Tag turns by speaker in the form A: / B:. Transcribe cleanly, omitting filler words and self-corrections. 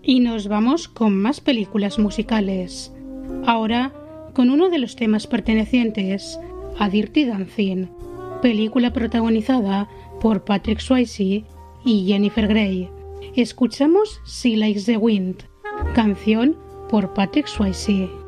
A: Y nos vamos con más películas musicales. Ahora con uno de los temas pertenecientes a Dirty Dancing, película protagonizada por Patrick Swayze y Jennifer Grey. Escuchamos She Likes the Wind, canción por Patrick Swayze.